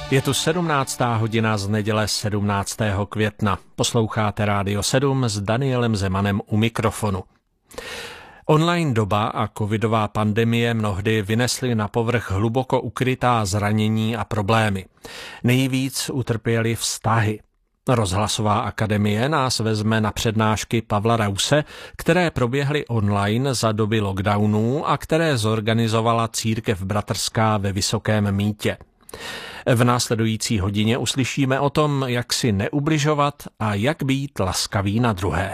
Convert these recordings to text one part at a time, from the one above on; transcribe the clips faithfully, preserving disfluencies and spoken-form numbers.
Je tu sedmnáctá hodina z neděle sedmnáctého května. Posloucháte Rádio sedm s Danielem Zemanem u mikrofonu. Online doba a covidová pandemie mnohdy vynesly na povrch hluboko ukrytá zranění a problémy. Nejvíc utrpěly vztahy. Rozhlasová akademie nás vezme na přednášky Pavla Rause, které proběhly online za doby lockdownů a které zorganizovala Církev bratrská ve Vysokém Mýtě. V následující hodině uslyšíme o tom, jak si neubližovat a jak být laskavý na druhé.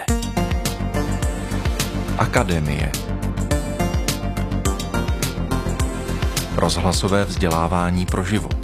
Akademie. Rozhlasové vzdělávání pro život.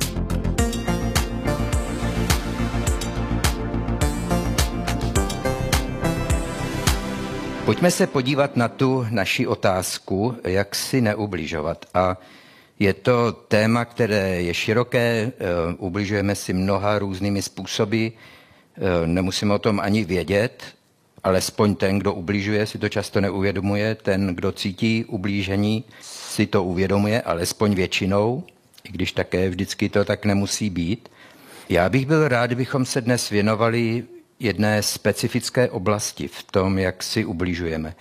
Pojďme se podívat na tu naši otázku, jak si neubližovat. A je to téma, které je široké, ubližujeme si mnoha různými způsoby, nemusíme o tom ani vědět, alespoň ten, kdo ubližuje, si to často neuvědomuje, ten, kdo cítí ublížení, si to uvědomuje, alespoň většinou, i když také vždycky to tak nemusí být. Já bych byl rád, kdybychom se dnes věnovali jedné specifické oblasti v tom, jak si ubližujeme.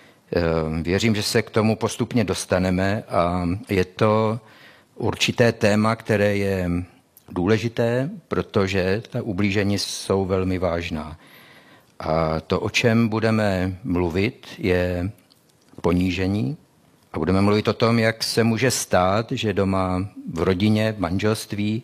Věřím, že se k tomu postupně dostaneme a je to určité téma, které je důležité, protože ta ublížení jsou velmi vážná. A to, o čem budeme mluvit, je ponížení. A budeme mluvit o tom, jak se může stát, že doma v rodině, v manželství,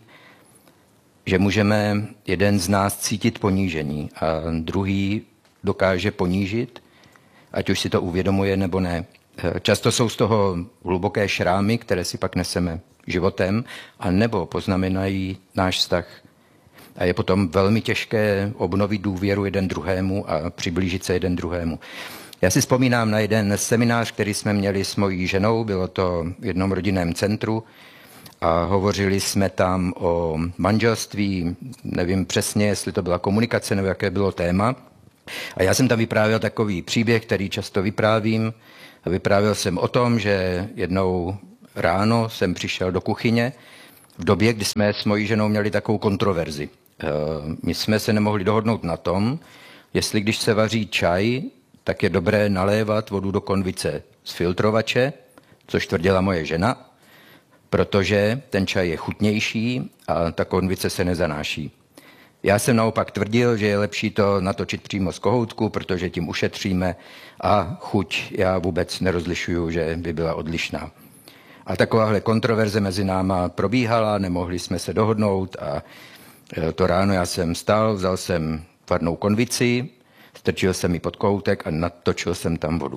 že můžeme jeden z nás cítit ponížení a druhý dokáže ponížit, ať už si to uvědomuje nebo ne. Často jsou z toho hluboké šrámy, které si pak neseme životem, a nebo poznamenají náš vztah. A je potom velmi těžké obnovit důvěru jeden druhému a přiblížit se jeden druhému. Já si vzpomínám na jeden seminář, který jsme měli s mojí ženou, bylo to v jednom rodinném centru a hovořili jsme tam o manželství, nevím přesně, jestli to byla komunikace nebo jaké bylo téma. A já jsem tam vyprávěl takový příběh, který často vyprávím. Vyprávěl jsem o tom, že jednou ráno jsem přišel do kuchyně v době, kdy jsme s mojí ženou měli takovou kontroverzi. My jsme se nemohli dohodnout na tom, jestli když se vaří čaj, tak je dobré nalévat vodu do konvice z filtrovače, což tvrdila moje žena, protože ten čaj je chutnější a ta konvice se nezanáší. Já jsem naopak tvrdil, že je lepší to natočit přímo z kohoutku, protože tím ušetříme a chuť já vůbec nerozlišuju, že by byla odlišná. A takováhle kontroverze mezi náma probíhala, nemohli jsme se dohodnout a to ráno já jsem stál, vzal jsem varnou konvici, strčil jsem ji pod kohoutek a natočil jsem tam vodu.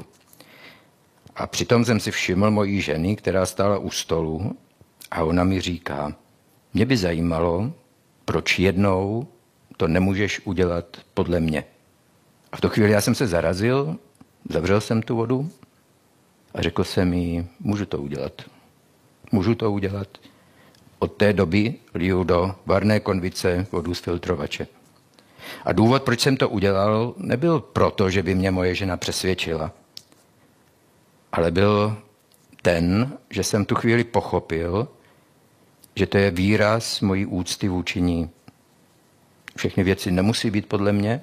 A přitom jsem si všiml mojí ženy, která stála u stolu a ona mi říká, mě by zajímalo, proč jednou to nemůžeš udělat podle mě. A v tu chvíli já jsem se zarazil, zavřel jsem tu vodu a řekl jsem jí, můžu to udělat. Můžu to udělat. Od té doby liju do varné konvice vodu z filtrovače. A důvod, proč jsem to udělal, nebyl proto, že by mě moje žena přesvědčila, ale byl ten, že jsem tu chvíli pochopil, že to je výraz mojí úcty vůči ní. Všechny věci nemusí být podle mě,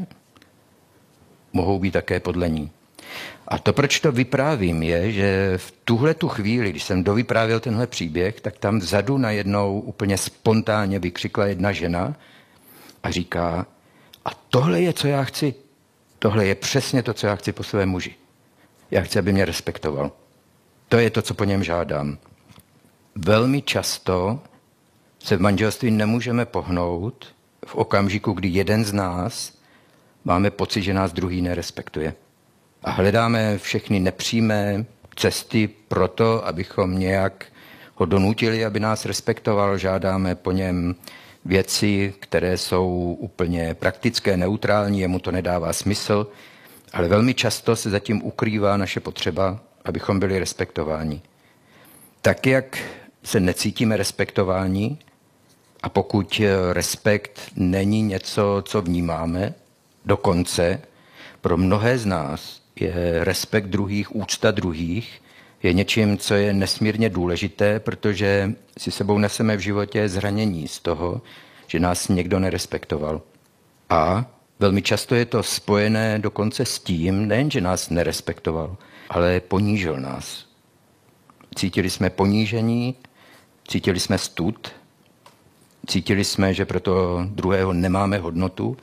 mohou být také podle ní. A to, proč to vyprávím, je, že v tuhle tu chvíli, když jsem dovyprávěl tenhle příběh, tak tam vzadu najednou úplně spontánně vykřikla jedna žena a říká, a tohle je, co já chci. Tohle je přesně to, co já chci po svém muži. Já chci, aby mě respektoval. To je to, co po něm žádám. Velmi často se v manželství nemůžeme pohnout v okamžiku, kdy jeden z nás máme pocit, že nás druhý nerespektuje. A hledáme všechny nepřímé cesty pro to, abychom nějak ho donutili, aby nás respektoval. Žádáme po něm věci, které jsou úplně praktické, neutrální, jemu to nedává smysl, ale velmi často se zatím ukrývá naše potřeba, abychom byli respektováni. Tak, jak se necítíme respektováni, a pokud respekt není něco, co vnímáme, dokonce pro mnohé z nás je respekt druhých, úcta druhých, je něčím, co je nesmírně důležité, protože si sebou neseme v životě zranění z toho, že nás někdo nerespektoval. A velmi často je to spojené dokonce s tím, nejen, že nás nerespektoval, ale ponížil nás. Cítili jsme ponížení, cítili jsme stud, cítili jsme, že pro toho druhého nemáme hodnotu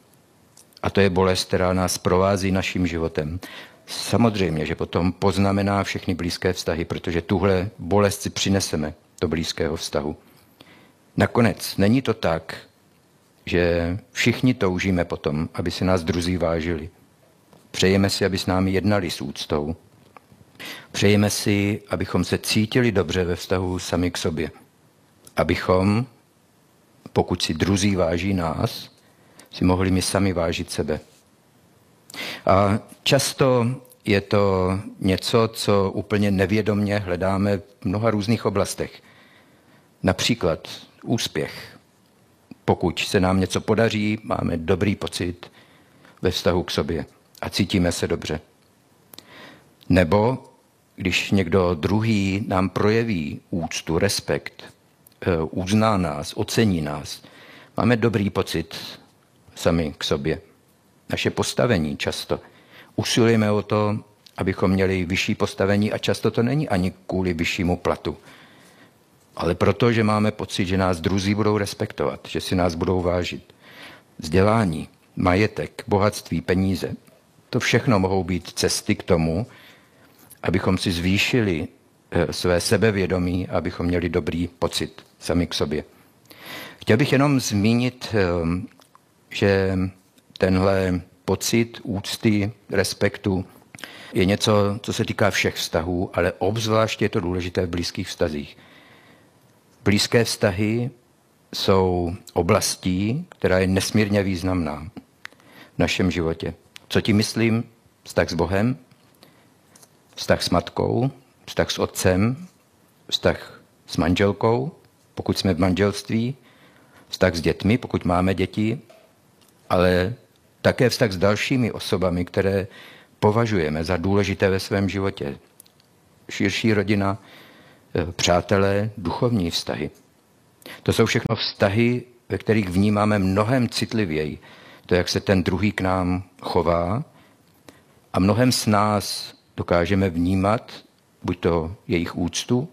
a to je bolest, která nás provází naším životem. Samozřejmě, že potom poznamená všechny blízké vztahy, protože tuhle bolest si přineseme do blízkého vztahu. Nakonec není to tak, že všichni toužíme potom, aby si nás druzí vážili. Přejeme si, aby s námi jednali s úctou. Přejeme si, abychom se cítili dobře ve vztahu sami k sobě. Abychom, pokud si druzí váží nás, si mohli my sami vážit sebe. A často je to něco, co úplně nevědomně hledáme v mnoha různých oblastech. Například úspěch. Pokud se nám něco podaří, máme dobrý pocit ve vztahu k sobě a cítíme se dobře. Nebo když někdo druhý nám projeví úctu, respekt, uzná nás, ocení nás, máme dobrý pocit sami k sobě. Naše postavení často. Usilujeme o to, abychom měli vyšší postavení a často to není ani kvůli vyššímu platu. Ale proto, že máme pocit, že nás druzí budou respektovat, že si nás budou vážit. Vzdělání, majetek, bohatství, peníze. To všechno mohou být cesty k tomu, abychom si zvýšili své sebevědomí, abychom měli dobrý pocit sami k sobě. Chtěl bych jenom zmínit, že tenhle pocit úcty, respektu je něco, co se týká všech vztahů, ale obzvláště je to důležité v blízkých vztazích. Blízké vztahy jsou oblastí, která je nesmírně významná v našem životě. Co tím myslím? Vztah s Bohem, vztah s matkou, vztah s otcem, vztah s manželkou, pokud jsme v manželství, vztah s dětmi, pokud máme děti, ale také vztah s dalšími osobami, které považujeme za důležité ve svém životě. Širší rodina, přátelé, duchovní vztahy. To jsou všechno vztahy, ve kterých vnímáme mnohem citlivěji to, jak se ten druhý k nám chová a mnohem s nás dokážeme vnímat buď to jejich úctu,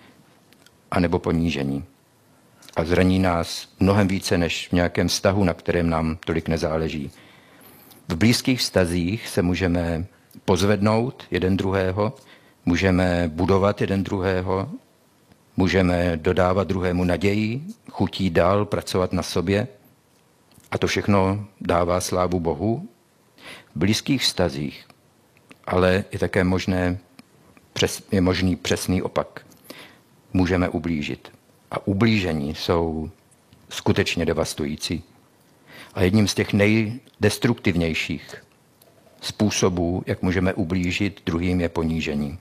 anebo ponížení. A zraní nás mnohem více než v nějakém vztahu, na kterém nám tolik nezáleží. V blízkých vztazích se můžeme pozvednout jeden druhého, můžeme budovat jeden druhého, můžeme dodávat druhému naději, chutí dál pracovat na sobě a to všechno dává slávu Bohu. V blízkých vztazích ale je také možné, je možný přesný opak. Můžeme ublížit. A ublížení jsou skutečně devastující. A jedním z těch nejdestruktivnějších způsobů, jak můžeme ublížit druhým, je ponížení.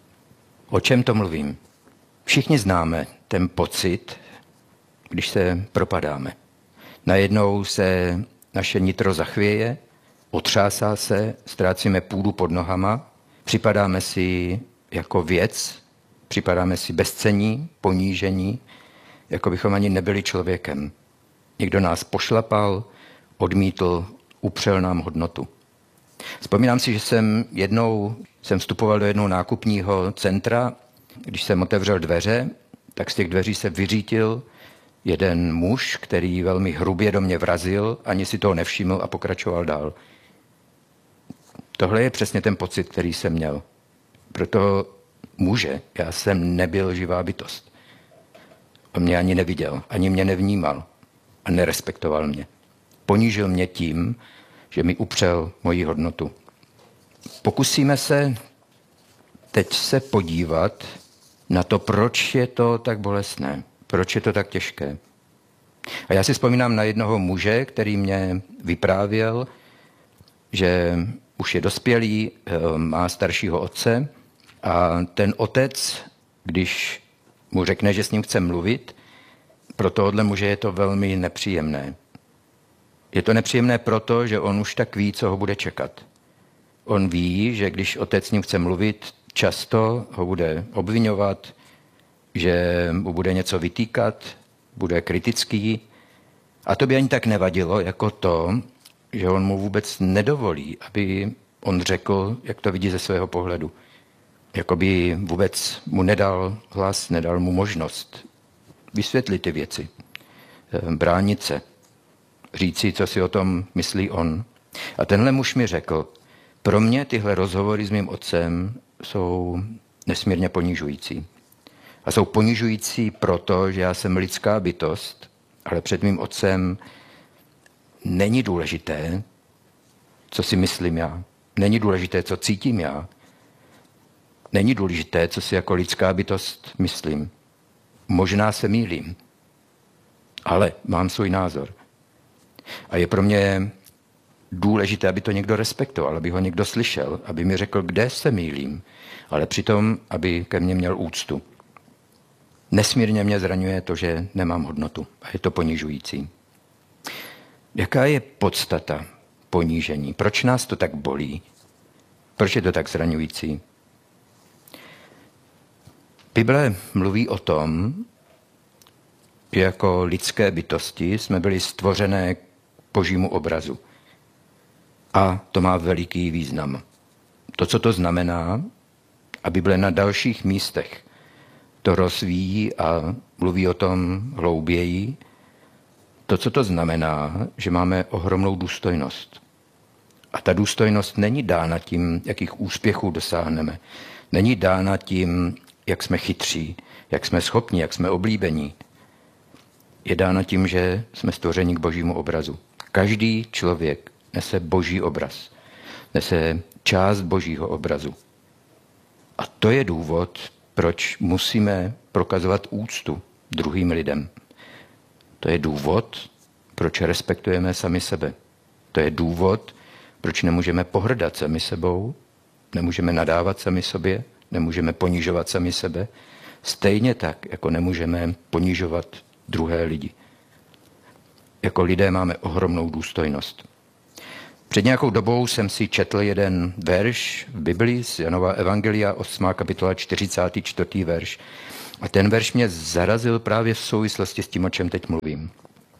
O čem to mluvím? Všichni známe ten pocit, když se propadáme. Najednou se naše nitro zachvěje, otřásá se, ztrácíme půdu pod nohama, připadáme si jako věc, připadáme si bezcenní, ponížení, jako bychom ani nebyli člověkem. Někdo nás pošlapal, odmítl, upřel nám hodnotu. Vzpomínám si, že jsem jednou jsem vstupoval do jednoho nákupního centra, když jsem otevřel dveře, tak z těch dveří se vyřítil jeden muž, který velmi hrubě do mě vrazil, ani si toho nevšiml a pokračoval dál. Tohle je přesně ten pocit, který jsem měl. Proto muže, já jsem nebyl živá bytost. On mě ani neviděl, ani mě nevnímal a nerespektoval mě. Ponížil mě tím, že mi upřel moji hodnotu. Pokusíme se teď se podívat na to, proč je to tak bolestné, proč je to tak těžké. A já si vzpomínám na jednoho muže, který mě vyprávěl, že už je dospělý, má staršího otce a ten otec, když mu řekne, že s ním chce mluvit, pro tohohle muže je to velmi nepříjemné. Je to nepříjemné proto, že on už tak ví, co ho bude čekat. On ví, že když otec s ním chce mluvit, často ho bude obvinovat, že mu bude něco vytýkat, bude kritický. A to by ani tak nevadilo, jako to, že on mu vůbec nedovolí, aby on řekl, jak to vidí ze svého pohledu. Jakoby vůbec mu nedal hlas, nedal mu možnost vysvětlit ty věci, bránit se, říci, co si o tom myslí on. A tenhle muž mi řekl, pro mě tyhle rozhovory s mým otcem jsou nesmírně ponižující. A jsou ponižující proto, že já jsem lidská bytost, ale před mým otcem není důležité, co si myslím já. Není důležité, co cítím já. Není důležité, co si jako lidská bytost myslím. Možná se mýlím, ale mám svůj názor. A je pro mě důležité, aby to někdo respektoval, aby ho někdo slyšel, aby mi řekl, kde se mýlím, ale přitom, aby ke mně měl úctu. Nesmírně mě zraňuje to, že nemám hodnotu a je to ponižující. Jaká je podstata ponížení? Proč nás to tak bolí? Proč je to tak zraňující? Bible mluví o tom, že jako lidské bytosti jsme byli stvořené k Božímu obrazu. A to má veliký význam. To, co to znamená, a Bible na dalších místech to rozvíjí a mluví o tom hlouběji, to, co to znamená, že máme ohromnou důstojnost. A ta důstojnost není dána tím, jakých úspěchů dosáhneme. Není dána tím, jak jsme chytří, jak jsme schopní, jak jsme oblíbení. Je dána tím, že jsme stvořeni k Božímu obrazu. Každý člověk nese Boží obraz. Nese část Božího obrazu. A to je důvod, proč musíme prokazovat úctu druhým lidem. To je důvod, proč respektujeme sami sebe. To je důvod, proč nemůžeme pohrdat sami sebou, nemůžeme nadávat sami sobě, nemůžeme ponižovat sami sebe, stejně tak, jako nemůžeme ponižovat druhé lidi. Jako lidé máme ohromnou důstojnost. Před nějakou dobou jsem si četl jeden verš v Biblii z Janova evangelia, osmá kapitola, čtyřicátý čtvrtý verš. A ten verš mě zarazil právě v souvislosti s tím, o čem teď mluvím.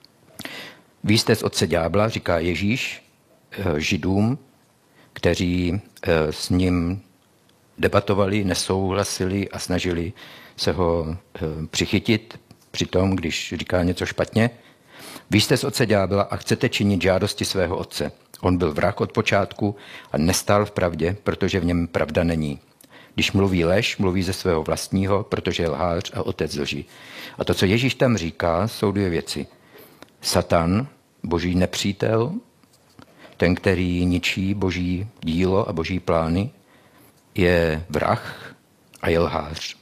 Vy jste z otce ďábla, říká Ježíš Židům, kteří s ním debatovali, nesouhlasili a snažili se ho přichytit při tom, když říká něco špatně. Vy jste z otce ďábla a chcete činit žádosti svého otce. On byl vrah od počátku a nestál v pravdě, protože v něm pravda není. Když mluví lež, mluví ze svého vlastního, protože je lhář a otec lži. A to, co Ježíš tam říká, jsou dvě věci. Satan, boží nepřítel, ten, který ničí boží dílo a boží plány, je vrah a je lhář.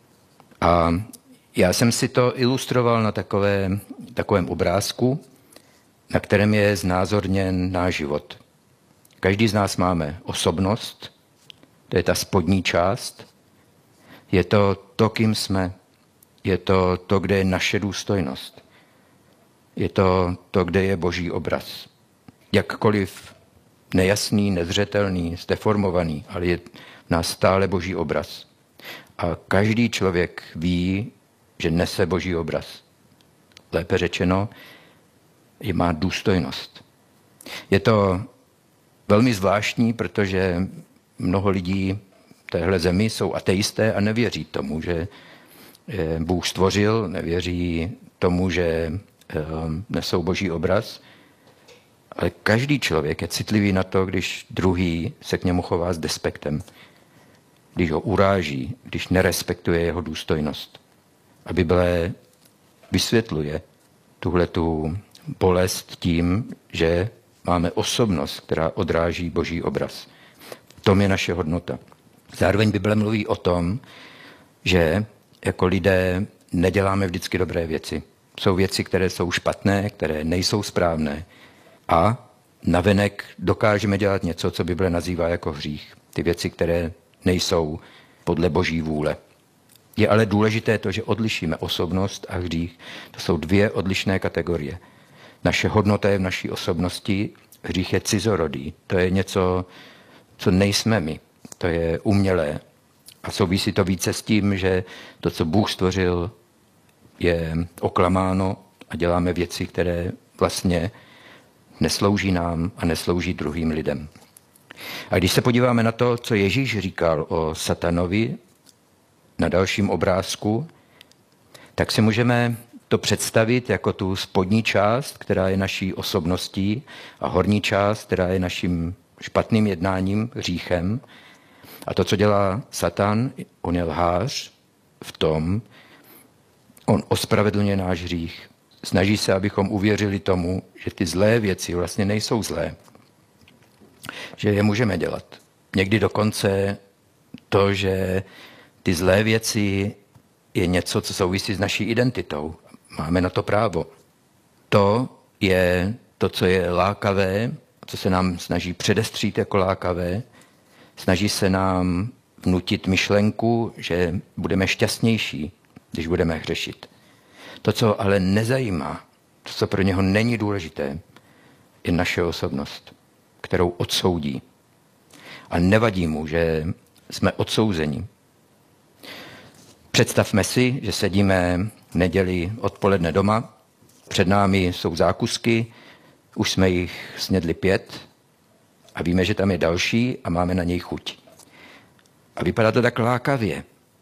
A já jsem si to ilustroval na takové, takovém obrázku, na kterém je znázorněn náš život. Každý z nás máme osobnost, to je ta spodní část, je to to, kým jsme, je to to, kde je naše důstojnost, je to to, kde je boží obraz. Jakkoliv nejasný, nezřetelný, zdeformovaný, ale je v nás stále boží obraz. A každý člověk ví, že nese boží obraz. Lépe řečeno, že má důstojnost. Je to velmi zvláštní, protože mnoho lidí v téhle zemi jsou ateisté a nevěří tomu, že Bůh stvořil, nevěří tomu, že nesou boží obraz. Ale každý člověk je citlivý na to, když druhý se k němu chová s despektem, když ho uráží, když nerespektuje jeho důstojnost. A Bible vysvětluje tuhletu bolest tím, že máme osobnost, která odráží boží obraz. V tom je naše hodnota. Zároveň Bible mluví o tom, že jako lidé neděláme vždycky dobré věci. Jsou věci, které jsou špatné, které nejsou správné. A navenek dokážeme dělat něco, co Bible nazývá jako hřích. Ty věci, které nejsou podle boží vůle. Je ale důležité to, že odlišíme osobnost a hřích. To jsou dvě odlišné kategorie. Naše hodnota je v naší osobnosti, hřích je cizorodý. To je něco, co nejsme my. To je umělé. A souvisí to více s tím, že to, co Bůh stvořil, je oklamáno a děláme věci, které vlastně neslouží nám a neslouží druhým lidem. A když se podíváme na to, co Ježíš říkal o satanovi na dalším obrázku, tak si můžeme to představit jako tu spodní část, která je naší osobností, a horní část, která je naším špatným jednáním, hříchem. A to, co dělá Satan, on je lhář v tom, on ospravedlňuje náš hřích. Snaží se, abychom uvěřili tomu, že ty zlé věci vlastně nejsou zlé. Že je můžeme dělat. Někdy dokonce to, že ty zlé věci je něco, co souvisí s naší identitou. Máme na to právo. To je to, co je lákavé, co se nám snaží předestřít jako lákavé. Snaží se nám vnutit myšlenku, že budeme šťastnější, když budeme hřešit. To, co ale nezajímá, to, co pro něho není důležité, je naše osobnost, kterou odsoudí. A nevadí mu, že jsme odsouzeni. Představme si, že sedíme v neděli odpoledne doma, před námi jsou zákusky, už jsme jich snědli pět a víme, že tam je další a máme na něj chuť. A vypadá to tak lákavě,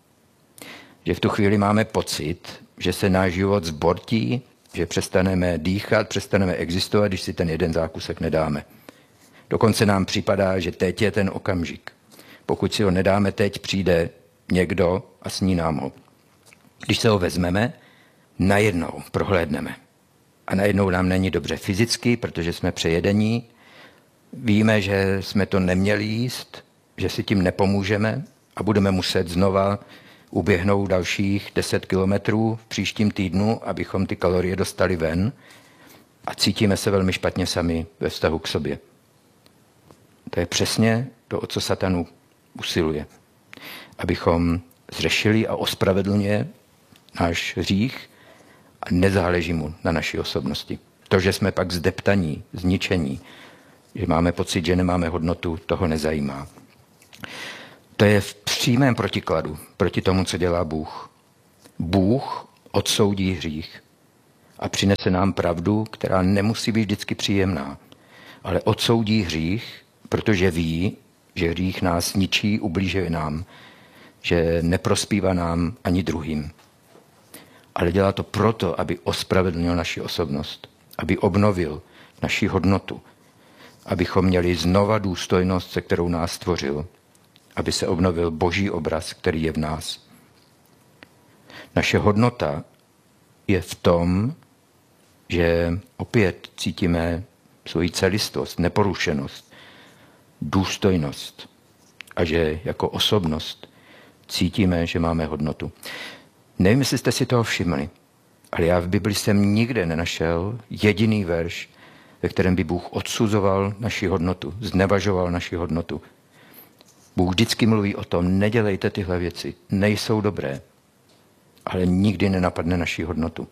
že v tu chvíli máme pocit, že se náš život zbortí, že přestaneme dýchat, přestaneme existovat, když si ten jeden zákusek nedáme. Dokonce nám připadá, že teď je ten okamžik. Pokud si ho nedáme teď, přijde někdo a sní nám ho. Když se ho vezmeme, najednou prohlédneme. A najednou nám není dobře fyzicky, protože jsme přejedení. Víme, že jsme to neměli jíst, že si tím nepomůžeme a budeme muset znova uběhnout dalších deset kilometrů v příštím týdnu, abychom ty kalorie dostali ven, a cítíme se velmi špatně sami ve vztahu k sobě. To je přesně to, o co Satanu usiluje. Abychom zřešili a ospravedlňuje náš hřích a nezáleží mu na naší osobnosti. To, že jsme pak zdeptaní, zničení, že máme pocit, že nemáme hodnotu, toho nezajímá. To je v přímém protikladu proti tomu, co dělá Bůh. Bůh odsoudí hřích a přinese nám pravdu, která nemusí být vždycky příjemná, ale odsoudí hřích, protože ví, že hřích nás ničí, ubližuje nám, že neprospívá nám ani druhým. Ale dělá to proto, aby ospravedlnil naši osobnost, aby obnovil naši hodnotu, abychom měli znova důstojnost, se kterou nás stvořil, aby se obnovil Boží obraz, který je v nás. Naše hodnota je v tom, že opět cítíme svoji celistost, neporušenost, důstojnost a že jako osobnost cítíme, že máme hodnotu. Nevím, jestli jste si toho všimli, ale já v Bibli jsem nikde nenašel jediný verš, ve kterém by Bůh odsuzoval naši hodnotu, znevažoval naši hodnotu. Bůh vždycky mluví o tom, nedělejte tyhle věci, nejsou dobré, ale nikdy nenapadne naši hodnotu.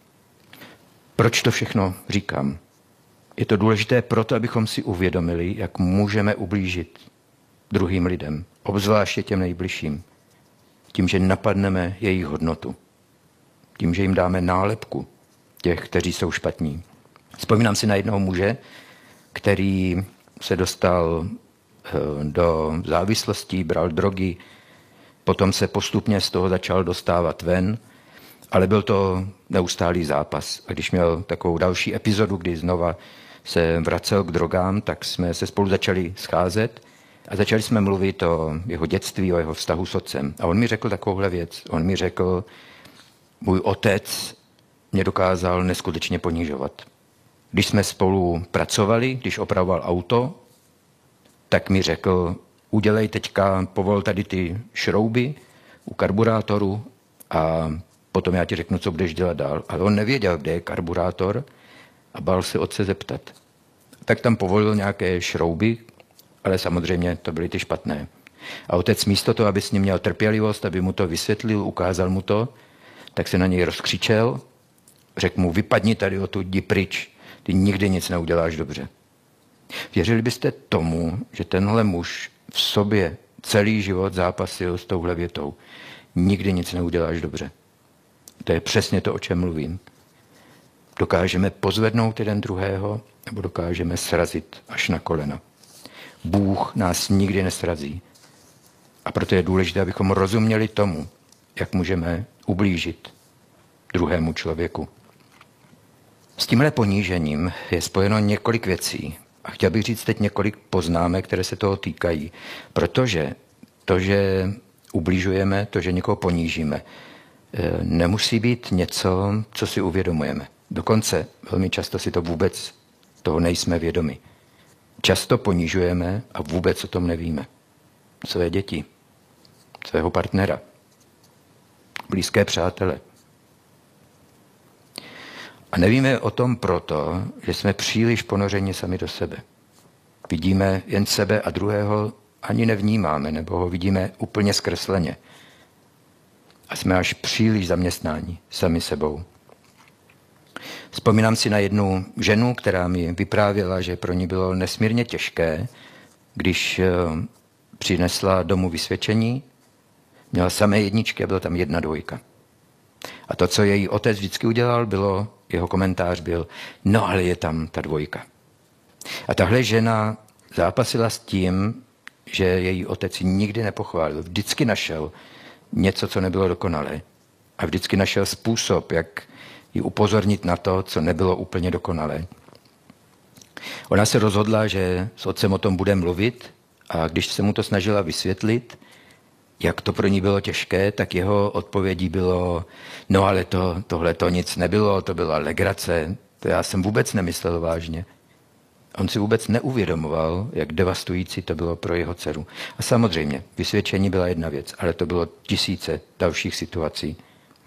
Proč to všechno říkám? Je to důležité proto, abychom si uvědomili, jak můžeme ublížit druhým lidem, obzvláště těm nejbližším, tím, že napadneme jejich hodnotu, tím, že jim dáme nálepku těch, kteří jsou špatní. Vzpomínám si na jednoho muže, který se dostal do závislostí, bral drogy, potom se postupně z toho začal dostávat ven, ale byl to neustálý zápas. A když měl takovou další epizodu, kdy znova se vracel k drogám, tak jsme se spolu začali scházet a začali jsme mluvit o jeho dětství, o jeho vztahu s otcem. A on mi řekl takovouhle věc. On mi řekl, můj otec mě dokázal neskutečně ponižovat. Když jsme spolu pracovali, když opravoval auto, tak mi řekl, udělej teďka, povol tady ty šrouby u karburátoru a potom já ti řeknu, co budeš dělat dál. Ale on nevěděl, kde je karburátor a bál se otce zeptat. Tak tam povolil nějaké šrouby, ale samozřejmě to byly ty špatné. A otec místo toho, aby s ním měl trpělivost, aby mu to vysvětlil, ukázal mu to, tak se na něj rozkřičel, řekl mu, vypadni tady odtud, jdi pryč, ty nikdy nic neuděláš dobře. Věřili byste tomu, že tenhle muž v sobě celý život zápasil s touhle větou. Nikdy nic neuděláš dobře. To je přesně to, o čem mluvím. Dokážeme pozvednout jeden druhého, nebo dokážeme srazit až na kolena. Bůh nás nikdy nesrazí. A proto je důležité, abychom rozuměli tomu, jak můžeme ublížit druhému člověku. S tímhle ponížením je spojeno několik věcí. A chtěl bych říct teď několik poznámek, které se toho týkají. Protože to, že ubližujeme, to, že někoho ponížíme, nemusí být něco, co si uvědomujeme. Dokonce velmi často si to vůbec toho nejsme vědomi. Často ponižujeme a vůbec o tom nevíme. Své děti, svého partnera, blízké přátele. A nevíme o tom proto, že jsme příliš ponořeni sami do sebe. Vidíme jen sebe a druhého ani nevnímáme, nebo ho vidíme úplně zkresleně. A jsme až příliš zaměstnáni sami sebou. Vzpomínám si na jednu ženu, která mi vyprávěla, že pro ní bylo nesmírně těžké, když přinesla domů vysvědčení, měla samé jedničky a byla tam jedna dvojka. A to, co její otec vždycky udělal, bylo, jeho komentář byl, no ale je tam ta dvojka. A tahle žena zápasila s tím, že její otec ji nikdy nepochválil. Vždycky našel něco, co nebylo dokonalé. A vždycky našel způsob, jak ji upozornit na to, co nebylo úplně dokonalé. Ona se rozhodla, že s otcem o tom bude mluvit a když se mu to snažila vysvětlit, jak to pro ní bylo těžké, tak jeho odpovědí bylo, no ale to, tohle to nic nebylo, to byla legrace, to já jsem vůbec nemyslel vážně. On si vůbec neuvědomoval, jak devastující to bylo pro jeho dceru. A samozřejmě, vysvědčení byla jedna věc, ale to bylo tisíce dalších situací.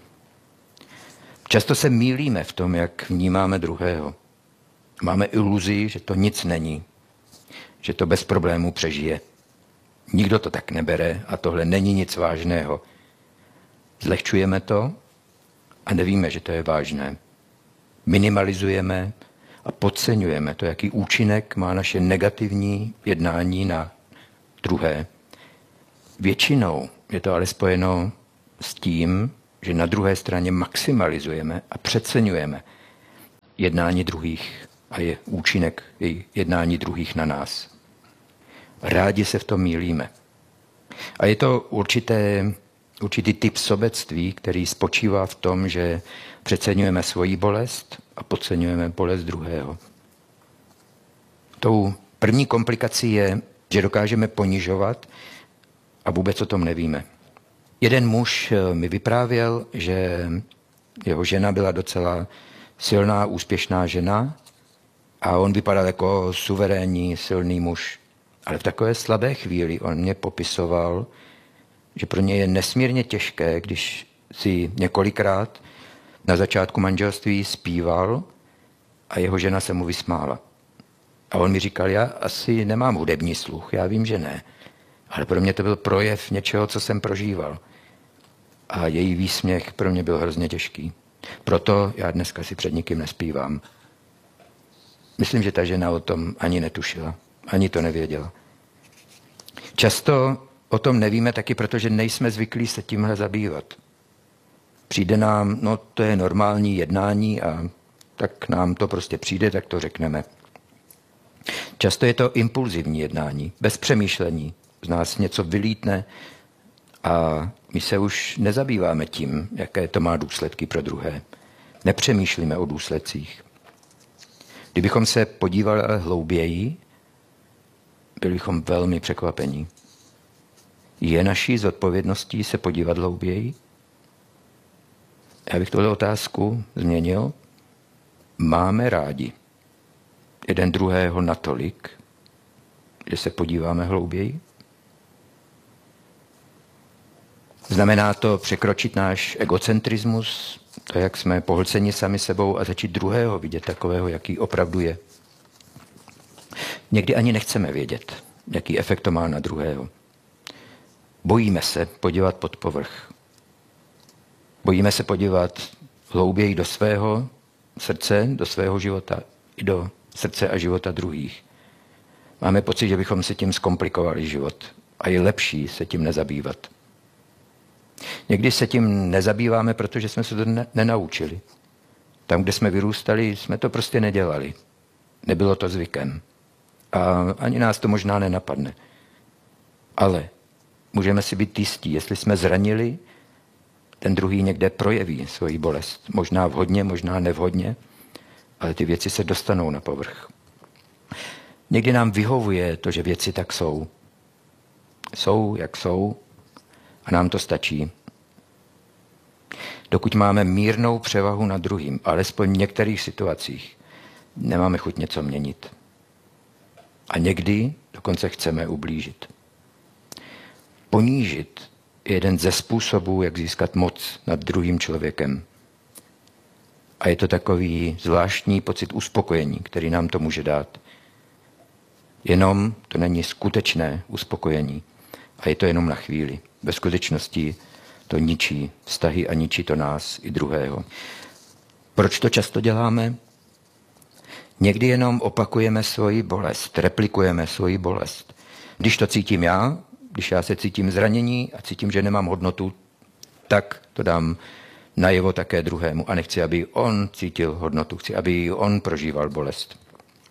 Často se mýlíme v tom, jak vnímáme druhého. Máme iluzi, že to nic není, že to bez problémů přežije. Nikdo to tak nebere a tohle není nic vážného. Zlehčujeme to a nevíme, že to je vážné. Minimalizujeme a podceňujeme to, jaký účinek má naše negativní jednání na druhé. Většinou je to ale spojeno s tím, že na druhé straně maximalizujeme a přeceňujeme jednání druhých a je účinek jednání druhých na nás. Rádi se v tom mýlíme. A je to určité, určitý typ sobectví, který spočívá v tom, že přeceňujeme svoji bolest a podceňujeme bolest druhého. Tou první komplikací je, že dokážeme ponižovat a vůbec o tom nevíme. Jeden muž mi vyprávěl, že jeho žena byla docela silná, úspěšná žena a on vypadal jako suverénní, silný muž. Ale v takové slabé chvíli on mě popisoval, že pro ně je nesmírně těžké, když si několikrát na začátku manželství zpíval a jeho žena se mu vysmála. A on mi říkal, já asi nemám hudební sluch, já vím, že ne. Ale pro mě to byl projev něčeho, co jsem prožíval. A její výsměch pro mě byl hrozně těžký. Proto já dneska si před nikým nespívám. Myslím, že ta žena o tom ani netušila, ani to nevěděla. Často o tom nevíme taky, protože nejsme zvyklí se tímhle zabývat. Přijde nám, no to je normální jednání a tak nám to prostě přijde, tak to řekneme. Často je to impulzivní jednání, bez přemýšlení. Z nás něco vylítne a my se už nezabýváme tím, jaké to má důsledky pro druhé. Nepřemýšlíme o důsledcích. Kdybychom se podívali hlouběji, byli bychom velmi překvapení. Je naší zodpovědností se podívat hlouběji? Já bych tuhle otázku změnil. Máme rádi jeden druhého natolik, že se podíváme hlouběji? Znamená to překročit náš egocentrismus, to, jak jsme pohlceni sami sebou a začít druhého vidět takového, jaký opravdu je. Někdy ani nechceme vědět, jaký efekt to má na druhého. Bojíme se podívat pod povrch. Bojíme se podívat hlouběji do svého srdce, do svého života i do srdce a života druhých. Máme pocit, že bychom si tím zkomplikovali život, a je lepší se tím nezabývat. Někdy se tím nezabýváme, protože jsme se to ne- nenaučili. Tam, kde jsme vyrůstali, jsme to prostě nedělali. Nebylo to zvykem. A ani nás to možná nenapadne. Ale můžeme si být jistí, jestli jsme zranili, ten druhý někde projeví svoji bolest. Možná vhodně, možná nevhodně, ale ty věci se dostanou na povrch. Někdy nám vyhovuje to, že věci tak jsou. Jsou, jak jsou, a nám to stačí. Dokud máme mírnou převahu nad druhým, alespoň v některých situacích, nemáme chuť něco měnit. A někdy dokonce chceme ublížit. Ponížit je jeden ze způsobů, jak získat moc nad druhým člověkem. A je to takový zvláštní pocit uspokojení, který nám to může dát. Jenom to není skutečné uspokojení. A je to jenom na chvíli. Ve skutečnosti to ničí vztahy a ničí to nás i druhého. Proč to často děláme? Někdy jenom opakujeme svoji bolest, replikujeme svoji bolest. Když to cítím já, když já se cítím zranění a cítím, že nemám hodnotu, tak to dám najevo také druhému. A nechci, aby on cítil hodnotu, chci, aby on prožíval bolest.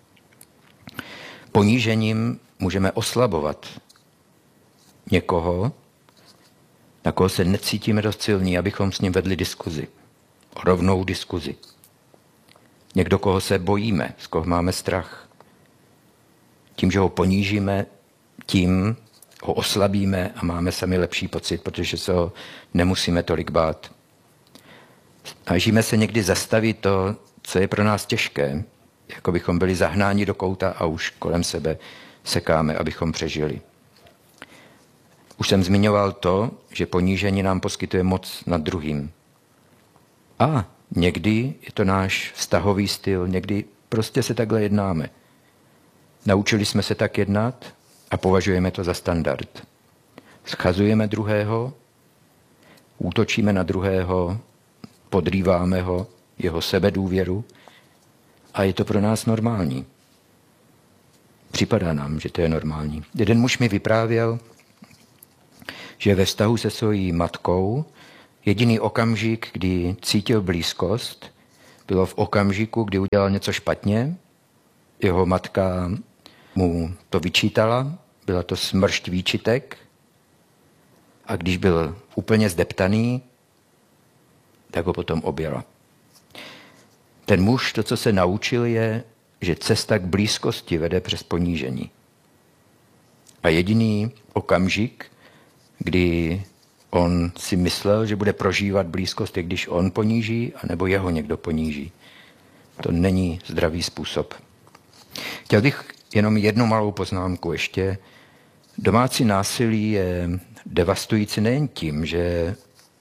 Ponížením můžeme oslabovat někoho, na koho se necítíme dost silní, abychom s ním vedli diskuzi. Rovnou diskuzi. Někdo, koho se bojíme, z koho máme strach. Tím, že ho ponížíme, tím ho oslabíme a máme sami lepší pocit, protože se ho nemusíme tolik bát. Snažíme se někdy zastavit to, co je pro nás těžké, jako bychom byli zahnáni do kouta a už kolem sebe sekáme, abychom přežili. Už jsem zmiňoval to, že ponížení nám poskytuje moc nad druhým. A někdy je to náš vztahový styl, někdy prostě se takhle jednáme. Naučili jsme se tak jednat a považujeme to za standard. Schazujeme druhého, útočíme na druhého, podrýváme ho, jeho sebedůvěru a je to pro nás normální. Připadá nám, že to je normální. Jeden muž mi vyprávěl, že ve vztahu se svojí matkou jediný okamžik, kdy cítil blízkost, bylo v okamžiku, kdy udělal něco špatně. Jeho matka mu to vyčítala, byla to smršť výčitek a když byl úplně zdeptaný, tak ho potom objela. Ten muž, to, co se naučil, je, že cesta k blízkosti vede přes ponížení. A jediný okamžik, kdy on si myslel, že bude prožívat blízkost, je když on poníží, anebo jeho někdo poníží. To není zdravý způsob. Chtěl bych jenom jednu malou poznámku ještě. Domácí násilí je devastující nejen tím, že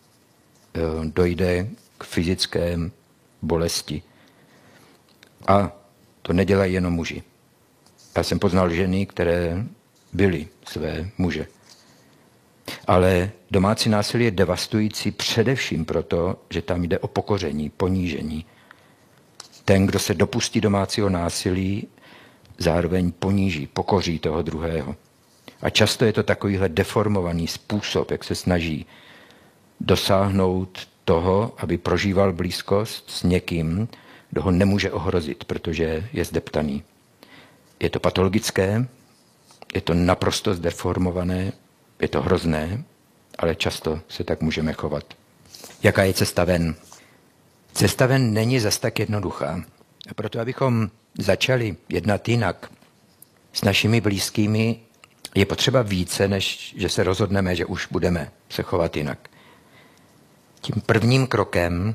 dojde k fyzické bolesti. A to nedělají jenom muži. Já jsem poznal ženy, které byly své muže. Ale domácí násilí je devastující především proto, že tam jde o pokoření, ponížení. Ten, kdo se dopustí domácího násilí, zároveň poníží, pokoří toho druhého. A často je to takovýhle deformovaný způsob, jak se snaží dosáhnout toho, aby prožíval blízkost s někým, kdo ho nemůže ohrozit, protože je zdeptaný. Je to patologické, je to naprosto zdeformované, je to hrozné, ale často se tak můžeme chovat. Jaká je cesta ven? Cesta ven není zas tak jednoduchá. A proto, abychom začali jednat jinak s našimi blízkými, je potřeba více, než že se rozhodneme, že už budeme se chovat jinak. Tím prvním krokem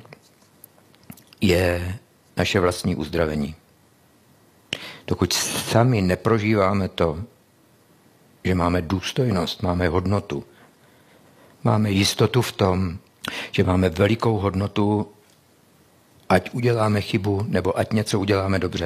je naše vlastní uzdravení. Dokud sami neprožíváme to, že máme důstojnost, máme hodnotu, máme jistotu v tom, že máme velikou hodnotu, ať uděláme chybu, nebo ať něco uděláme dobře.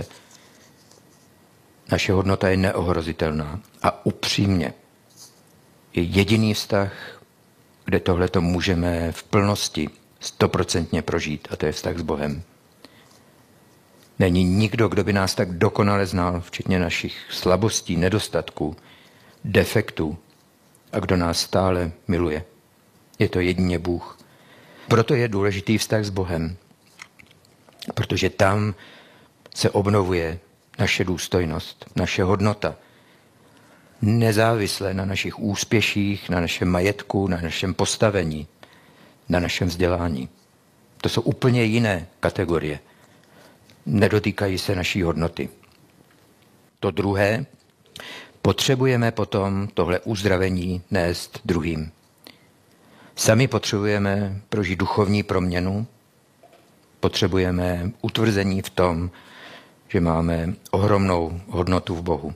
Naše hodnota je neohrozitelná a upřímně je jediný vztah, kde tohleto můžeme v plnosti stoprocentně prožít, a to je vztah s Bohem. Není nikdo, kdo by nás tak dokonale znal, včetně našich slabostí, nedostatků, defektů, a kdo nás stále miluje. Je to jedině Bůh. Proto je důležitý vztah s Bohem, protože tam se obnovuje naše důstojnost, naše hodnota. Nezávisle na našich úspěších, na našem majetku, na našem postavení, na našem vzdělání. To jsou úplně jiné kategorie. Nedotýkají se naší hodnoty. To druhé, potřebujeme potom tohle uzdravení nést druhým. Sami potřebujeme prožít duchovní proměnu, potřebujeme utvrzení v tom, že máme ohromnou hodnotu v Bohu.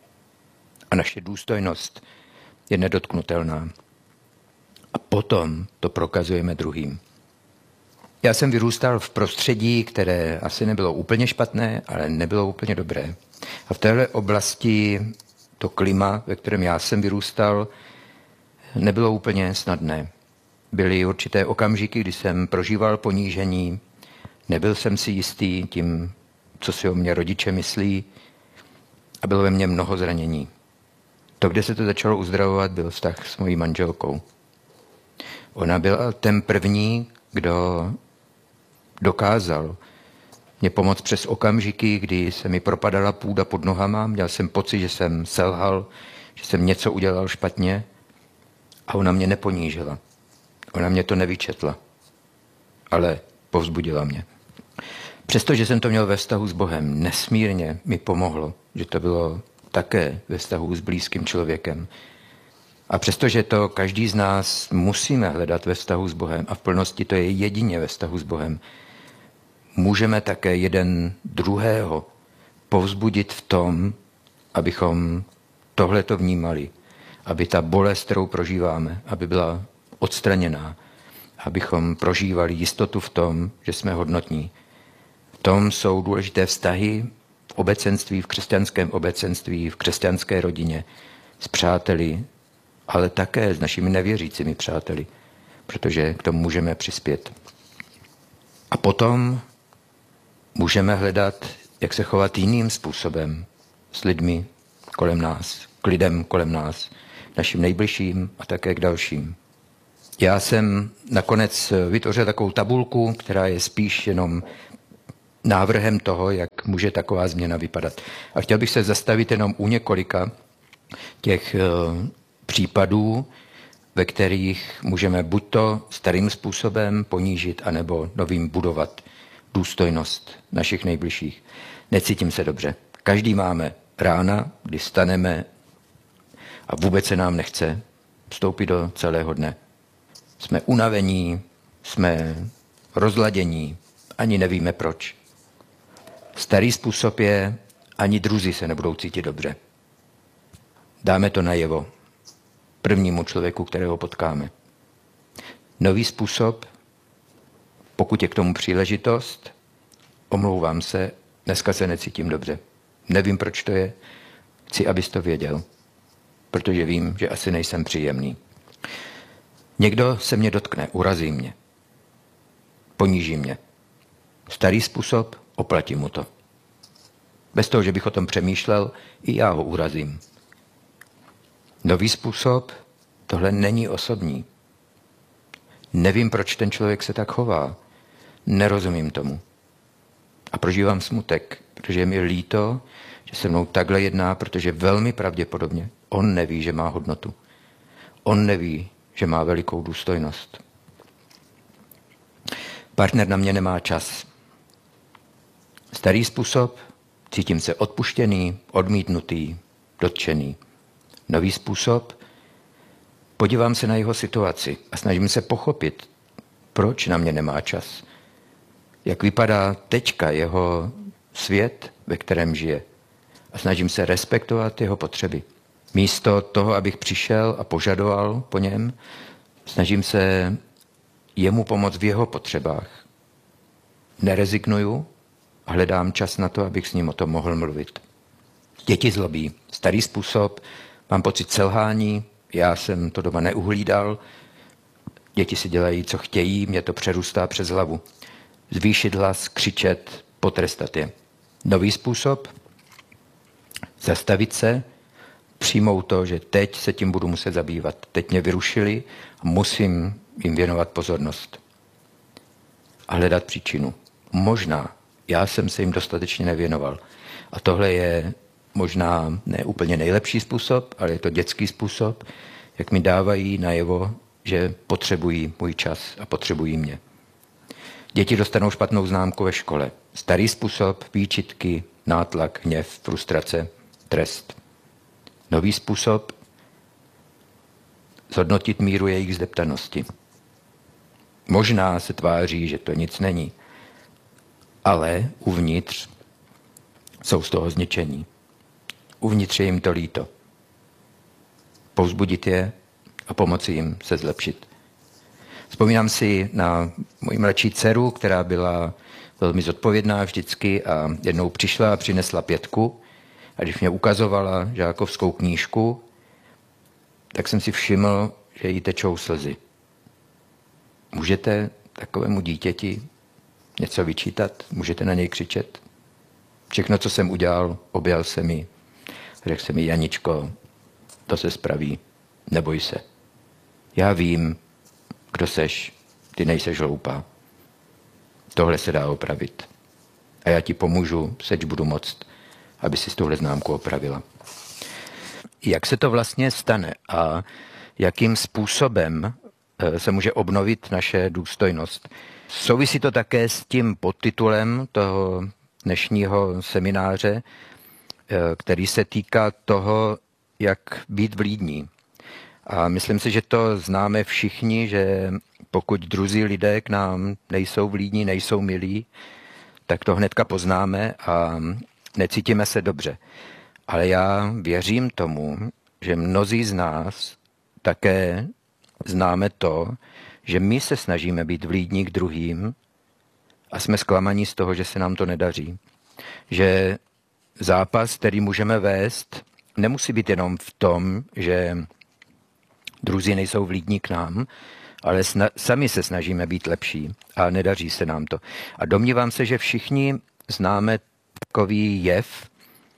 A naše důstojnost je nedotknutelná. A potom to prokazujeme druhým. Já jsem vyrůstal v prostředí, které asi nebylo úplně špatné, ale nebylo úplně dobré. A v téhle oblasti to klima, ve kterém já jsem vyrůstal, nebylo úplně snadné. Byly určité okamžiky, kdy jsem prožíval ponížení, nebyl jsem si jistý tím, co si o mě rodiče myslí, a bylo ve mně mnoho zranění. To, kde se to začalo uzdravovat, byl vztah s mojí manželkou. Ona byla ten první, kdo dokázal mě pomoct přes okamžiky, kdy se mi propadala půda pod nohama, měl jsem pocit, že jsem selhal, že jsem něco udělal špatně, a ona mě neponížila. Ona mě to nevyčetla, ale povzbudila mě. Přestože jsem to měl ve vztahu s Bohem, nesmírně mi pomohlo, že to bylo také ve vztahu s blízkým člověkem. A přestože to každý z nás musíme hledat ve vztahu s Bohem, a v plnosti to je jedině ve vztahu s Bohem, můžeme také jeden druhého povzbudit v tom, abychom tohleto vnímali, aby ta bolest, kterou prožíváme, aby byla odstraněná, abychom prožívali jistotu v tom, že jsme hodnotní. V tom jsou důležité vztahy v obecenství, v křesťanském obecenství, v křesťanské rodině, s přáteli, ale také s našimi nevěřícími přáteli, protože k tomu můžeme přispět. A potom můžeme hledat, jak se chovat jiným způsobem s lidmi kolem nás, k lidem kolem nás, našim nejbližším a také k dalším. Já jsem nakonec vytvořil takovou tabulku, která je spíš jenom návrhem toho, jak může taková změna vypadat. A chtěl bych se zastavit jenom u několika těch případů, ve kterých můžeme buď to starým způsobem ponížit, anebo novým budovat důstojnost našich nejbližších. Necítím se dobře. Každý máme rána, kdy staneme a vůbec se nám nechce vstoupit do celého dne. Jsme unavení, jsme rozladění, ani nevíme proč. Starý způsob je, ani druzí se nebudou cítit dobře. Dáme to najevo prvnímu člověku, kterého potkáme. Nový způsob, pokud je k tomu příležitost, omlouvám se, dneska se necítím dobře. Nevím, proč to je, chci, abys to věděl, protože vím, že asi nejsem příjemný. Někdo se mě dotkne, urazí mě, poníží mě. Starý způsob, oplatím mu to. Bez toho, že bych o tom přemýšlel, i já ho urazím. Nový způsob, tohle není osobní. Nevím, proč ten člověk se tak chová. Nerozumím tomu. A prožívám smutek, protože je mi líto, že se mnou takhle jedná, protože velmi pravděpodobně on neví, že má hodnotu. On neví, že má velikou důstojnost. Partner na mě nemá čas. Starý způsob, cítím se odpuštěný, odmítnutý, dotčený. Nový způsob, podívám se na jeho situaci a snažím se pochopit, proč na mě nemá čas. Jak vypadá teďka jeho svět, ve kterém žije. A snažím se respektovat jeho potřeby. Místo toho, abych přišel a požadoval po něm, snažím se jemu pomoct v jeho potřebách. Nerezignuju a hledám čas na to, abych s ním o tom mohl mluvit. Děti zlobí. Starý způsob, mám pocit selhání, já jsem to doma neuhlídal, děti si dělají, co chtějí, mě to přerůstá přes hlavu. Zvýšit hlas, křičet, potrestat je. Nový způsob, zastavit se, přijmout to, že teď se tím budu muset zabývat. Teď mě vyrušili a musím jim věnovat pozornost. A hledat příčinu. Možná já jsem se jim dostatečně nevěnoval. A tohle je možná ne úplně nejlepší způsob, ale je to dětský způsob, jak mi dávají najevo, že potřebují můj čas a potřebují mě. Děti dostanou špatnou známku ve škole. Starý způsob, výčitky, nátlak, hněv, frustrace, trest. Nový způsob, zhodnotit míru jejich zdeptanosti. Možná se tváří, že to nic není, ale uvnitř jsou z toho zničení. Uvnitř je jim to líto. Povzbudit je a pomoci jim se zlepšit. Vzpomínám si na moji mladší dceru, která byla velmi zodpovědná vždycky a jednou přišla a přinesla pětku a když mě ukazovala žákovskou knížku, tak jsem si všiml, že jí tečou slzy. Můžete takovému dítěti něco vyčítat? Můžete na něj křičet? Všechno, co jsem udělal, objal se mi. Řekl se mi, Janičko, to se spraví, neboj se. Já vím, kdo seš, ty nejseš hloupá. Tohle se dá opravit. A já ti pomůžu, seč budu moct, aby si tuhle známku opravila. Jak se to vlastně stane a jakým způsobem se může obnovit naše důstojnost? Souvisí to také s tím podtitulem toho dnešního semináře, který se týká toho, jak být vlídní. A myslím si, že to známe všichni, že pokud druzí lidé k nám nejsou vlídní, nejsou milí, tak to hnedka poznáme a necítíme se dobře. Ale já věřím tomu, že mnozí z nás také známe to, že my se snažíme být vlídní k druhým a jsme zklamaní z toho, že se nám to nedaří. Že zápas, který můžeme vést, nemusí být jenom v tom, že druzí nejsou vlídní k nám, ale sna- sami se snažíme být lepší a nedaří se nám to. A domnívám se, že všichni známe takový jev,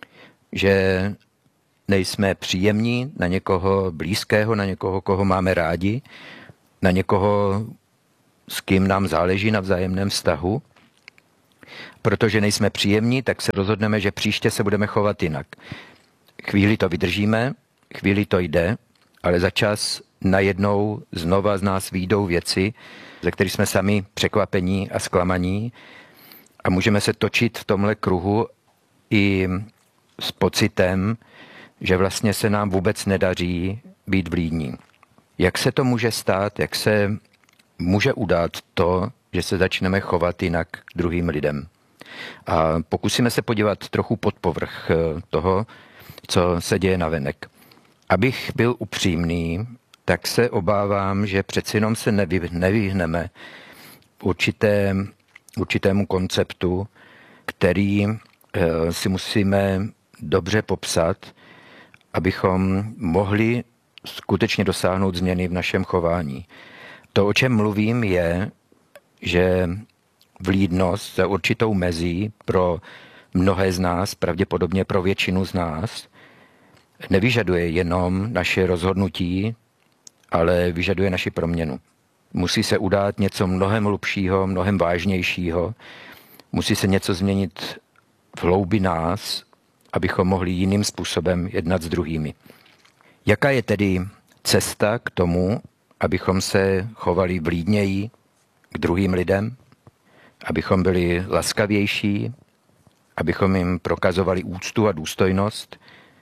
že nejsme příjemní na někoho blízkého, na někoho, koho máme rádi, na někoho, s kým nám záleží na vzájemném vztahu. Protože nejsme příjemní, tak se rozhodneme, že příště se budeme chovat jinak. Chvíli to vydržíme, chvíli to jde, ale za čas najednou znova z nás vyjdou věci, ze kterých jsme sami překvapení a zklamaní a můžeme se točit v tomhle kruhu i s pocitem, že vlastně se nám vůbec nedaří být vlídní. Jak se to může stát, jak se může udát to, že se začneme chovat jinak k druhým lidem? A pokusíme se podívat trochu pod povrch toho, co se děje navenek. Abych byl upřímný, tak se obávám, že přeci jenom se nevy, nevyhneme určité, určitému konceptu, který e, si musíme dobře popsat, abychom mohli skutečně dosáhnout změny v našem chování. To, o čem mluvím, je, že vlídnost za určitou mezí pro mnohé z nás, pravděpodobně pro většinu z nás, nevyžaduje jenom naše rozhodnutí, ale vyžaduje naši proměnu. Musí se udát něco mnohem hlubšího, mnohem vážnějšího. Musí se něco změnit v hloubi nás, abychom mohli jiným způsobem jednat s druhými. Jaká je tedy cesta k tomu, abychom se chovali vlídněji k druhým lidem, abychom byli laskavější, abychom jim prokazovali úctu a důstojnost,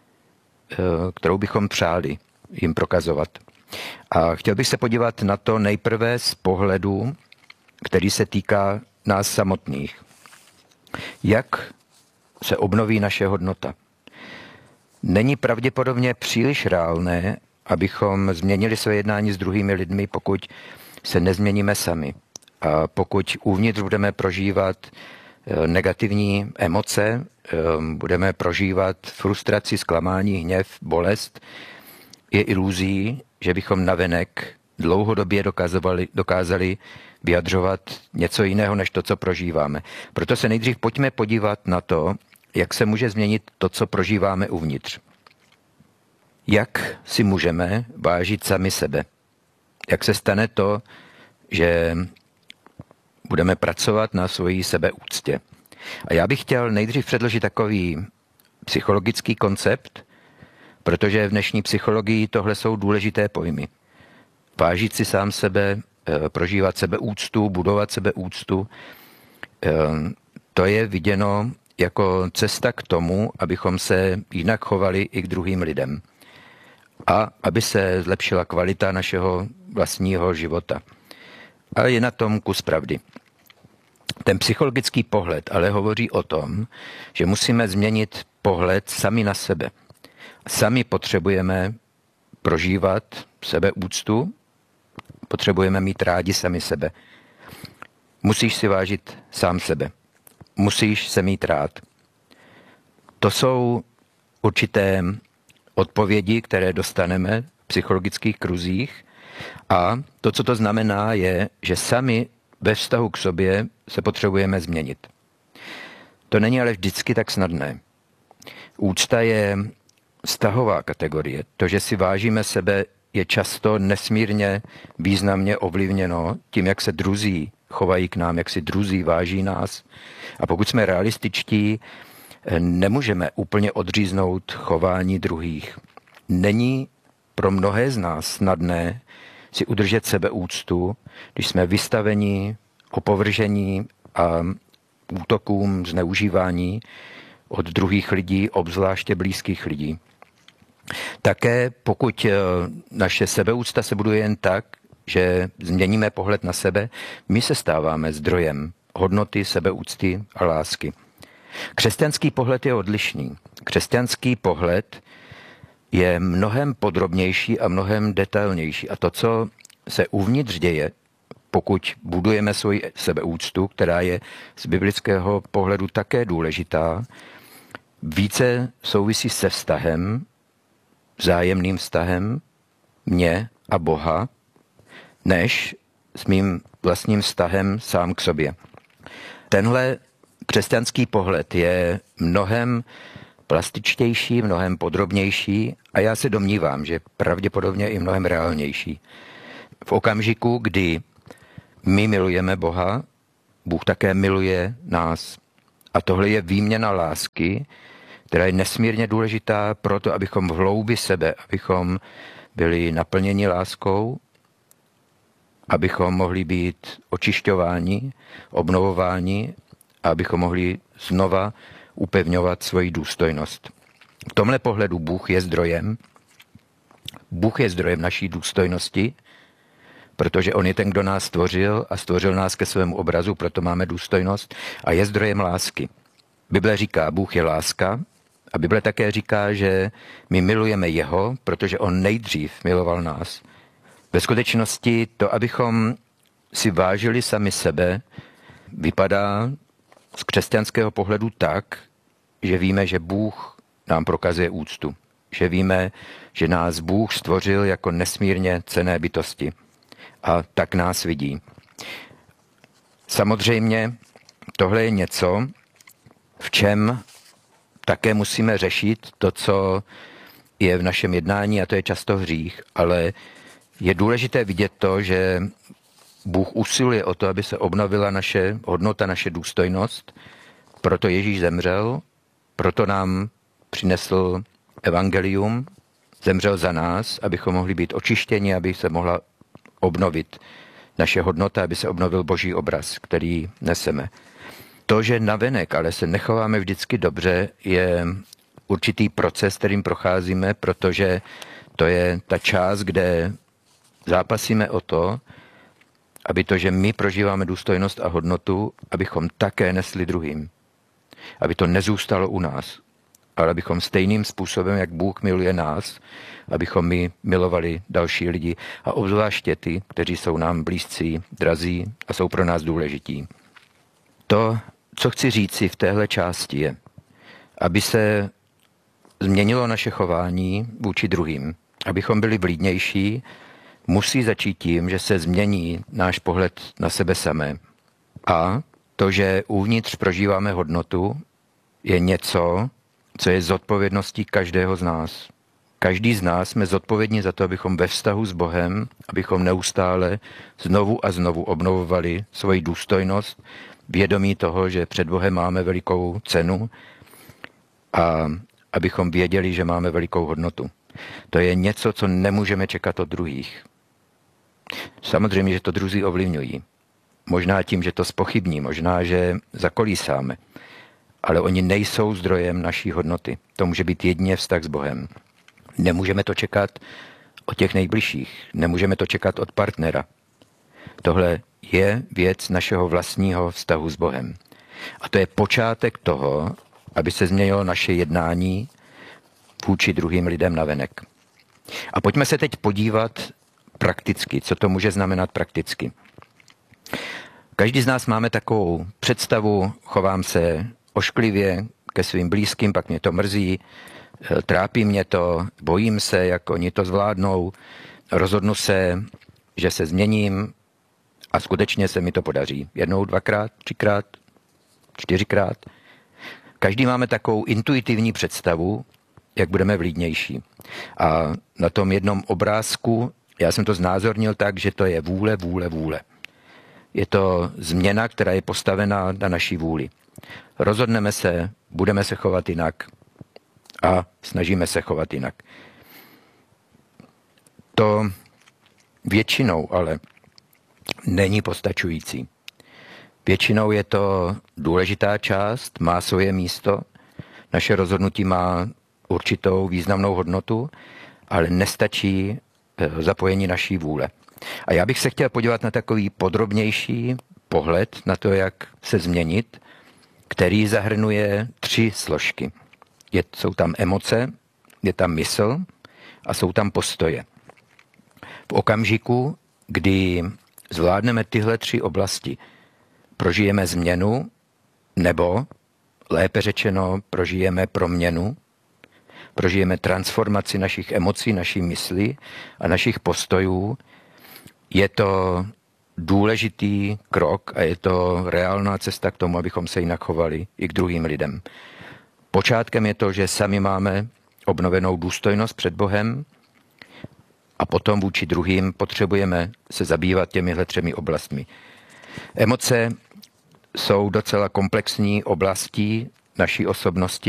kterou bychom přáli jim prokazovat. A chtěl bych se podívat na to nejprve z pohledu, který se týká nás samotných. Jak se obnoví naše hodnota? Není pravděpodobně příliš reálné, abychom změnili své jednání s druhými lidmi, pokud se nezměníme sami. A pokud uvnitř budeme prožívat negativní emoce, budeme prožívat frustraci, zklamání, hněv, bolest, je iluzí, že bychom navenek dlouhodobě dokázali, dokázali vyjadřovat něco jiného, než to, co prožíváme. Proto se nejdřív pojďme podívat na to, jak se může změnit to, co prožíváme uvnitř. Jak si můžeme vážit sami sebe? Jak se stane to, že budeme pracovat na svojí sebeúctě? A já bych chtěl nejdřív předložit takový psychologický koncept, protože v dnešní psychologii tohle jsou důležité pojmy. Vážit si sám sebe, prožívat sebeúctu, budovat sebeúctu, to je viděno jako cesta k tomu, abychom se jinak chovali i k druhým lidem a aby se zlepšila kvalita našeho vlastního života. A je na tom kus pravdy. Ten psychologický pohled ale hovoří o tom, že musíme změnit pohled sami na sebe. Sami potřebujeme prožívat sebeúctu, potřebujeme mít rádi sami sebe. Musíš si vážit sám sebe. Musíš se mít rád. To jsou určité odpovědi, které dostaneme v psychologických kruzích a to, co to znamená, je, že sami ve vztahu k sobě se potřebujeme změnit. To není ale vždycky tak snadné. Úcta je vztahová kategorie. To, že si vážíme sebe, je často nesmírně významně ovlivněno tím, jak se druzí chovají k nám, jak si druzí váží nás. A pokud jsme realističtí, nemůžeme úplně odříznout chování druhých. Není pro mnohé z nás snadné si udržet sebeúctu, když jsme vystaveni opovržení a útokům, zneužívání od druhých lidí, obzvláště blízkých lidí. Také pokud naše sebeúcta se buduje jen tak, že změníme pohled na sebe, my se stáváme zdrojem hodnoty, sebeúcty a lásky. Křesťanský pohled je odlišný. Křesťanský pohled je mnohem podrobnější a mnohem detailnější. A to, co se uvnitř děje, pokud budujeme svoji sebeúctu, která je z biblického pohledu také důležitá, více souvisí se vztahem, vzájemným vztahem mě a Boha, než s mým vlastním vztahem sám k sobě. Tenhle křesťanský pohled je mnohem plastičtější, mnohem podrobnější a já se domnívám, že pravděpodobně i mnohem reálnější. V okamžiku, kdy my milujeme Boha, Bůh také miluje nás. A tohle je výměna lásky, která je nesmírně důležitá pro to, abychom v hloubi sebe, abychom byli naplněni láskou, abychom mohli být očišťováni, obnovováni a abychom mohli znova upevňovat svoji důstojnost. V tomhle pohledu Bůh je zdrojem. Bůh je zdrojem naší důstojnosti, protože on je ten, kdo nás stvořil a stvořil nás ke svému obrazu, proto máme důstojnost a je zdrojem lásky. Bible říká, Bůh je láska a Bible také říká, že my milujeme jeho, protože on nejdřív miloval nás. Ve skutečnosti to, abychom si vážili sami sebe, vypadá z křesťanského pohledu tak, že víme, že Bůh nám prokazuje úctu. Že víme, že nás Bůh stvořil jako nesmírně cenné bytosti. A tak nás vidí. Samozřejmě tohle je něco, v čem také musíme řešit to, co je v našem jednání, a to je často hřích, ale je důležité vidět to, že Bůh usiluje o to, aby se obnovila naše hodnota, naše důstojnost, proto Ježíš zemřel, proto nám přinesl evangelium, zemřel za nás, abychom mohli být očištěni, aby se mohla obnovit naše hodnota, aby se obnovil Boží obraz, který neseme. To, že navenek, ale se nechováme vždycky dobře, je určitý proces, kterým procházíme, protože to je ta část, kde zápasíme o to, aby to, že my prožíváme důstojnost a hodnotu, abychom také nesli druhým. Aby to nezůstalo u nás, ale abychom stejným způsobem, jak Bůh miluje nás, abychom my milovali další lidi a obzvláště ty, kteří jsou nám blízcí, drazí a jsou pro nás důležití. To, co chci říci v téhle části je, aby se změnilo naše chování vůči druhým, abychom byli vlídnější, musí začít tím, že se změní náš pohled na sebe samé. A to, že uvnitř prožíváme hodnotu, je něco, co je zodpovědností každého z nás. Každý z nás jsme zodpovědní za to, abychom ve vztahu s Bohem, abychom neustále znovu a znovu obnovovali svoji důstojnost, vědomí toho, že před Bohem máme velikou cenu a abychom věděli, že máme velikou hodnotu. To je něco, co nemůžeme čekat od druhých. Samozřejmě, že to druzí ovlivňují. Možná tím, že to zpochybní, možná, že zakolísáme. Ale oni nejsou zdrojem naší hodnoty. To může být jedině vztah s Bohem. Nemůžeme to čekat od těch nejbližších. Nemůžeme to čekat od partnera. Tohle je věc našeho vlastního vztahu s Bohem. A to je počátek toho, aby se změnilo naše jednání vůči druhým lidem navenek. A pojďme se teď podívat prakticky, co to může znamenat prakticky. Každý z nás máme takovou představu, chovám se ošklivě ke svým blízkým, pak mě to mrzí, trápí mě to, bojím se, jak oni to zvládnou, rozhodnu se, že se změním a skutečně se mi to podaří. Jednou, dvakrát, třikrát, čtyřikrát. Každý máme takovou intuitivní představu, jak budeme vlídnější. A na tom jednom obrázku, já jsem to znázornil tak, že to je vůle, vůle, vůle. Je to změna, která je postavená na naší vůli. Rozhodneme se, budeme se chovat jinak a snažíme se chovat jinak. To většinou ale není postačující. Většinou je to důležitá část, má svoje místo, naše rozhodnutí má určitou významnou hodnotu, ale nestačí zapojení naší vůle. A já bych se chtěl podívat na takový podrobnější pohled na to, jak se změnit, který zahrnuje tři složky. Je, jsou tam emoce, je tam mysl a jsou tam postoje. V okamžiku, kdy zvládneme tyhle tři oblasti, prožijeme změnu, nebo lépe řečeno, prožijeme proměnu, prožijeme transformaci našich emocí, naší mysli a našich postojů. Je to důležitý krok a je to reálná cesta k tomu, abychom se jinak chovali i k druhým lidem. Počátkem je to, že sami máme obnovenou důstojnost před Bohem a potom vůči druhým potřebujeme se zabývat těmihle třemi oblastmi. Emoce jsou docela komplexní oblastí naší osobnosti.